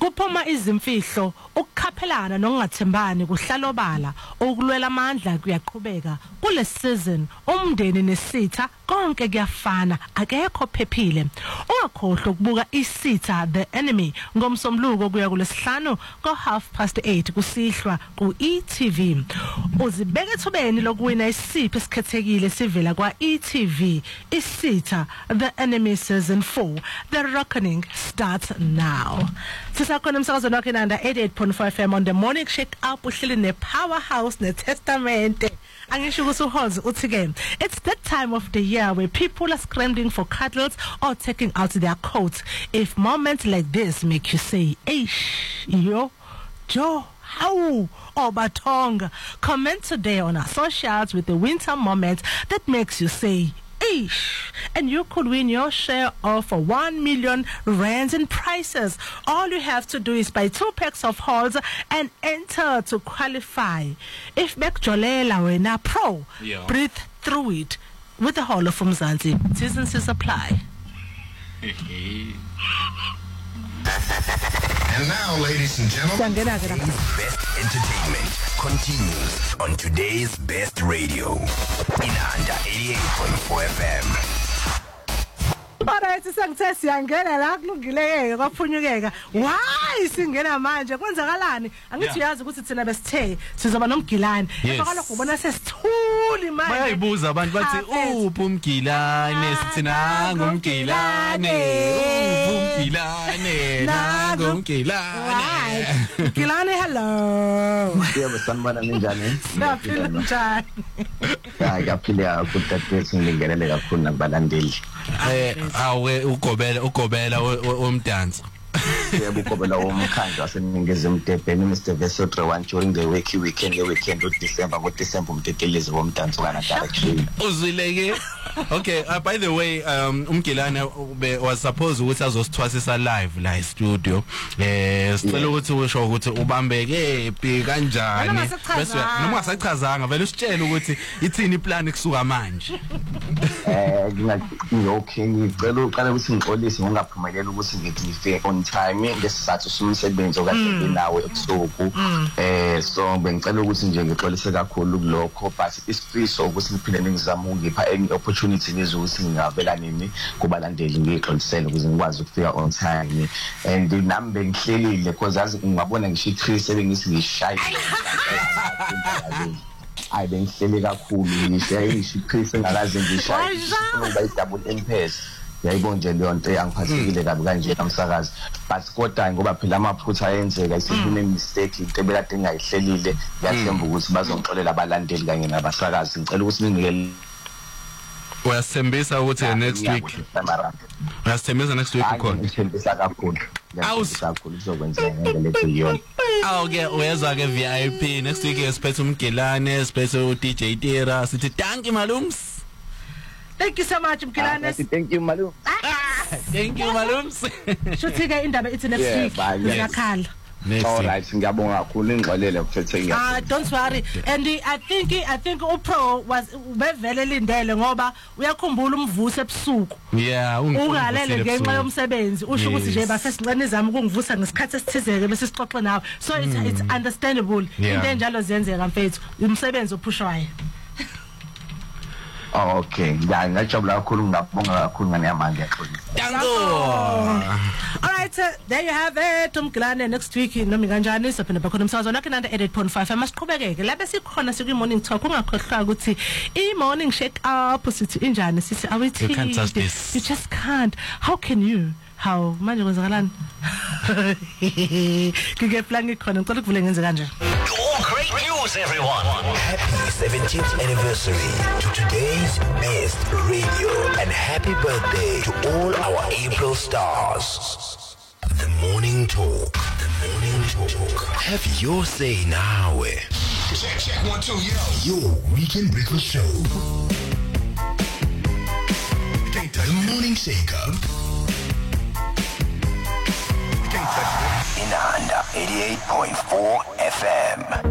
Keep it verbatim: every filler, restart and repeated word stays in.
kuphuma izimfihlo ukukhaphelana nokungathembani kuhlalobala ukulwela amandla kuyaqhubeka kule season umndeni nesitha konke kuyafana akekho phephile ungakhohlwa ukubuka isitha The Enemy ngomsombuluko kuya kulesihlanu ko half past eight kusihlwa ku E T V uzibeke ethubeni lokuwina isipho esikhethekile sivela kwa E T V isitha The Enemy season four The Reckoning starts now. Sisakhona umsakazweni wakhe nanda eighty-eight point four F M on the morning shake up uhleli ne powerhouse ne testament. Angisho ukuthi uHozi uthi ke it's that time of the year where people are scrambling for cuddles or taking out their coats. If moments like this make you say, "Eish, yo, Joe, how?" or Batonga, comment today on our socials with the winter moment that makes you say, Eesh, and you could win your share of one million rands in prizes. All you have to do is buy two packs of halls and enter to qualify. If Bekjolela wena pro, yeah. Breathe through it with the Hall of Mzansi. Season six apply. And now, ladies and gentlemen, today's best entertainment continues on today's best radio. Inanda eighty-eight point four F M. Alright, sisangithe siyangena la kulungileke kwaphunyukeka. Why singena manje kwenzakalani? Angithi uyazi ukuthi thina besithe sizoba nomgilane. Efakala kubona sesithuli manje. Bayayibuza abantu bathi uphi umgilane sithi nangu umgilane. Uphi umgilane nangu umgilane. Mgilane hello. Yebo sanibona ninjani? Siyaphila njani? Hayi yaphila ukuthi singingenele kakhulu nabalandeli. Eh awe ugobela ugobela omdanso yebo ugobela womkhandlo waseningizimu Durban Mister Vesotre one during the week weekend the weekend of December ngo December umtetelezi womdanso kana direction uzwileke. Okay, uh, by the way um umgilane was supposed ukuthi azosithwasisa live la studio eh sicela ukuthi usho ukuthi ubambeke phi kanjani bese noma ungasachazanga vele usitshela ukuthi ithini plan kusuka manje. Eh ngingathi okay ngicela uqala ukuthi ngixolise ngingaphumelela ukuthi ngifike on time ngesizathu somsebenzi okade nawe ebusuku eh so bengicela ukuthi nje ngixolise kakhulu kulokho but isifiso ukuthi ngiphinde ngizama ukungipha any opportunity lezokuthi ngingavela nini kubalandeli ngixolisele ukuze ngikwazi ukufika on time and nami bengihlelile because azi ngabona ngisho iChris ebengisi ngishaya I bengihlele kakhulu ngishaye iChris engakaze ngishaye ngoba i-double impasse yayibona nje leyo nto angiphathekile kabi kanje namsakazi but kodwa ngoba phela amaphutha ayenzeka isibune mistake into ebekade ngayihlelile ngiyathemba ukuthi bazongixolela abalandeli kanye nabasakazi ngicela ukuthi ninike uyasembisa ukuthi next week uyasembisa next week ukhona ngithembisa kakhulu ngiyasembisa kakhulu kuzokwenzeka ngendlela ethiyona. Okay, uyezwa ke V I P next week esiphethe umgilane esiphethe u D J Tira sithi thank you malums. Thank you so much Mgilane. Thank you malums. Thank you malums. Shuthi ke indaba ithi next week ngiyakhala. All right, ngiyabonga kakhulu ingxolele ukuthethe ngiyabonga. Ah, don't worry. And I think I think uPro was bevele lindele ngoba uyakhumbula umvuso ebusuku. Yeah, ungalele ngenxa yomsebenzi usho ukuthi nje basesincane izami ukungivusa ngesikhathi esithizeke bese sixoxe nawe. So it's it's understandable into enjalo ziyenzeka mfethu. Umsebenzi ophushwayo. Oh, okay. Yeah, ngajabula kakhulu ngabonga kakhulu ngane yamanje yaxolisa. Dango. All right, uh, there you have it. Umgilane next week nomi kanjani sophinde bakhona umsakazo wakhe nanda eighty-eight point five masiqhubekeke la bese ikhona siku morning talk ungakhohlwa ukuthi i morning shake up sithi injani sithi awithi you can't touch this. You just can't. How can you? How manje kwenzakalani? Kike plan ikhona ngicela ukuvule ngenze kanje. Great news, everyone! Happy seventeenth anniversary to today's best radio, and happy birthday to all our April stars. The morning talk. The morning talk. Have your say now. Check, check, one, two, yo. Your weekend breakfast show. The morning shake up. In Inanda eighty-eight point four F M.